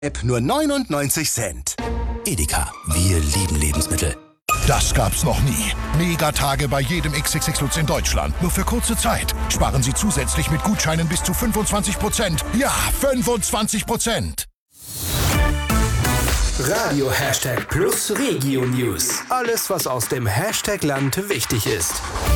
App nur 99 Cent. Edeka, wir lieben Lebensmittel. Das gab's noch nie. Megatage bei jedem XXX Lutz in Deutschland. Nur für kurze Zeit. Sparen Sie zusätzlich mit Gutscheinen bis zu 25%. Ja, 25%. Radio Hashtag Plus Regio News. Alles, was aus dem Hashtag-Land wichtig ist.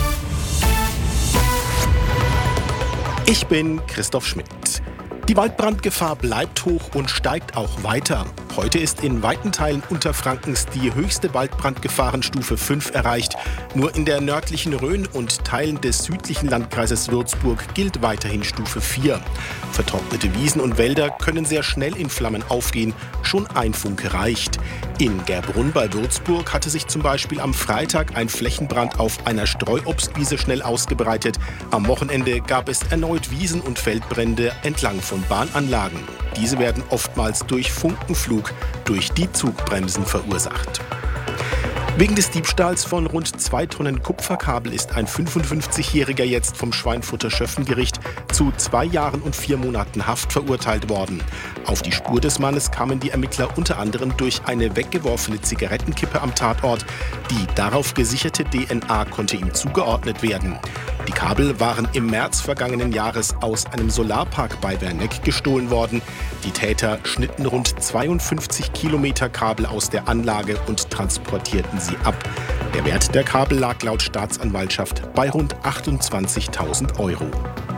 Ich bin Christoph Schmidt. Die Waldbrandgefahr bleibt hoch und steigt auch weiter. Heute ist in weiten Teilen Unterfrankens die höchste Waldbrandgefahrenstufe 5 erreicht. Nur in der nördlichen Rhön und Teilen des südlichen Landkreises Würzburg gilt weiterhin Stufe 4. Vertrocknete Wiesen und Wälder können sehr schnell in Flammen aufgehen. Schon ein Funke reicht. In Gerbrunn bei Würzburg hatte sich zum Beispiel am Freitag ein Flächenbrand auf einer Streuobstwiese schnell ausgebreitet. Am Wochenende gab es erneut Wiesen- und Feldbrände entlang von Bahnanlagen. Diese werden oftmals durch Funkenflug durch die Zugbremsen verursacht. Wegen des Diebstahls von rund 2 Tonnen Kupferkabel ist ein 55-Jähriger jetzt vom Schweinfurter Schöffengericht zu 2 Jahren und 4 Monaten Haft verurteilt worden. Auf die Spur des Mannes kamen die Ermittler unter anderem durch eine weggeworfene Zigarettenkippe am Tatort. Die darauf gesicherte DNA konnte ihm zugeordnet werden. Die Kabel waren im März vergangenen Jahres aus einem Solarpark bei Werneck gestohlen worden. Die Täter schnitten rund 52 Kilometer Kabel aus der Anlage und transportierten sie ab. Der Wert der Kabel lag laut Staatsanwaltschaft bei rund 28.000 Euro.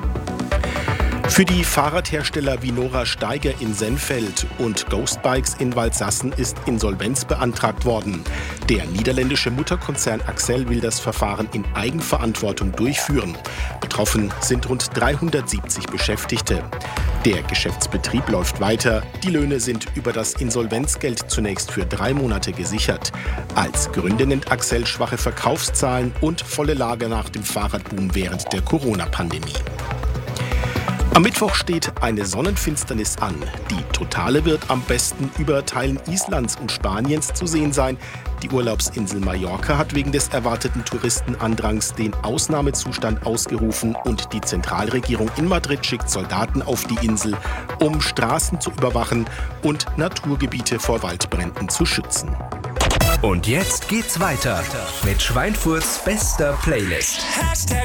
Für die Fahrradhersteller Vinora Steiger in Sennfeld und Ghostbikes in Waldsassen ist Insolvenz beantragt worden. Der niederländische Mutterkonzern Axel will das Verfahren in Eigenverantwortung durchführen. Betroffen sind rund 370 Beschäftigte. Der Geschäftsbetrieb läuft weiter. Die Löhne sind über das Insolvenzgeld zunächst für 3 Monate gesichert. Als Gründe nennt Axel schwache Verkaufszahlen und volle Lager nach dem Fahrradboom während der Corona-Pandemie. Am Mittwoch steht eine Sonnenfinsternis an. Die totale wird am besten über Teilen Islands und Spaniens zu sehen sein. Die Urlaubsinsel Mallorca hat wegen des erwarteten Touristenandrangs den Ausnahmezustand ausgerufen und die Zentralregierung in Madrid schickt Soldaten auf die Insel, um Straßen zu überwachen und Naturgebiete vor Waldbränden zu schützen. Und jetzt geht's weiter mit Schweinfurts bester Playlist.